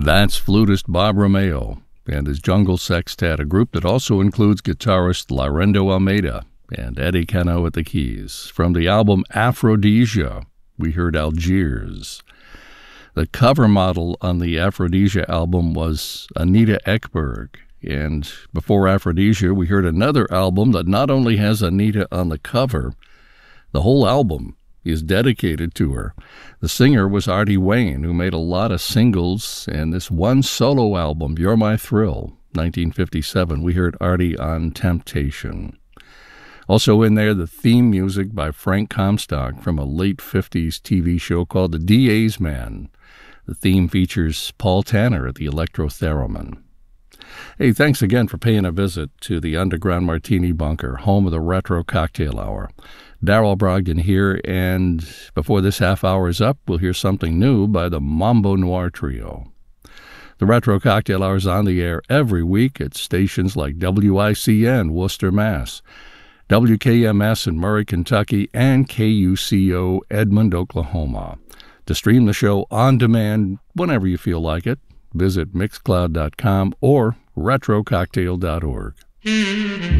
That's flutist Bob Romeo and his Jungle Sextet, a group that also includes guitarist Laurendo Almeida and Eddie Cano at the keys. From the album Aphrodisia, we heard Algiers. The cover model on the Aphrodisia album was Anita Ekberg. And before Aphrodisia, we heard another album that not only has Anita on the cover, the whole album is dedicated to her. The singer was Artie Wayne, who made a lot of singles, and this one solo album, You're My Thrill, 1957, we heard Artie on Temptation. Also in there, the theme music by Frank Comstock from a late 50s TV show called The DA's Man. The theme features Paul Tanner at the electro-theremin. Hey, thanks again for paying a visit to the Underground Martini Bunker, home of the Retro Cocktail Hour. Darrell Brogdon here, and before this half hour is up, we'll hear something new by the Mambo Noir Trio. The Retro Cocktail Hour is on the air every week at stations like WICN, Worcester, Mass., WKMS in Murray, Kentucky, and KUCO, Edmond, Oklahoma. To stream the show on demand whenever you feel like it, visit Mixcloud.com or retrococktail.org.